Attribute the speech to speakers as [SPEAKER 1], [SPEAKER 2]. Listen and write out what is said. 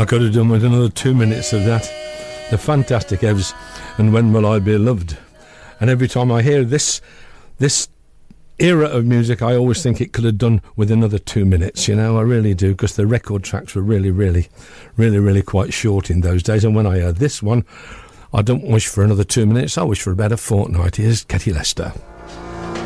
[SPEAKER 1] I could have done with another 2 minutes of that. The fantastic Evs and When Will I Be Loved. And every time I hear this era of music, I always think it could have done with another 2 minutes, you know, I really do, because the record tracks were really quite short in those days. And when I heard this one, I don't wish for another 2 minutes, I wish for about a fortnight. Here's Katie Lester.